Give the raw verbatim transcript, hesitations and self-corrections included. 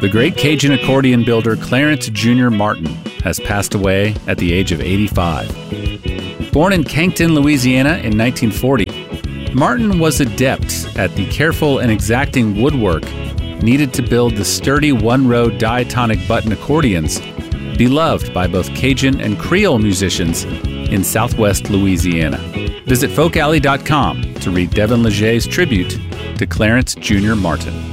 The great Cajun accordion builder Clarence Junior Martin has passed away at the age of eighty-five. Born in Cancton, Louisiana in nineteen forty, Martin was adept at the careful and exacting woodwork needed to build the sturdy one-row diatonic button accordions beloved by both Cajun and Creole musicians in southwest Louisiana. Visit folk alley dot com to read Devin Legger's tribute to Clarence Junior Martin.